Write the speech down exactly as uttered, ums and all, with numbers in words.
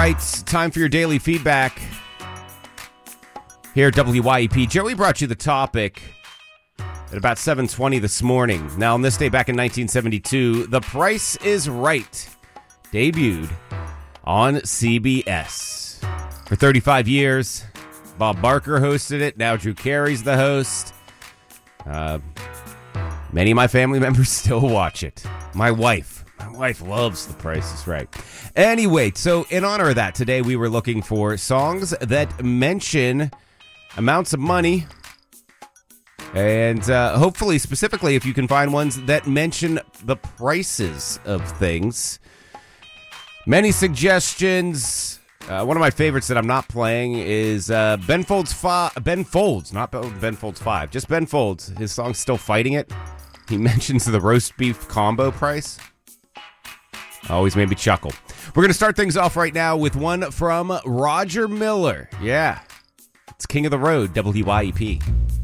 right, time for your daily feedback here at W Y E P. Joey brought you the topic at about seven twenty this morning. Now, on this day back in nineteen seventy-two, The Price is Right debuted on C B S. For thirty-five years, Bob Barker hosted it. Now Drew Carey's the host. Uh, many of my family members still watch it. My wife. My wife loves The Price is Right. Anyway, so in honor of that, today we were looking for songs that mention amounts of money. And uh, hopefully, specifically, if you can find ones that mention the prices of things. Many suggestions. Uh, one of my favorites that I'm not playing is uh, Ben Folds five. Ben Folds, not Ben Folds five, just Ben Folds. His song's Still Fighting It. He mentions the roast beef combo price. Always made me chuckle. We're going to start things off right now with one from Roger Miller. Yeah, it's King of the Road, W Y E P.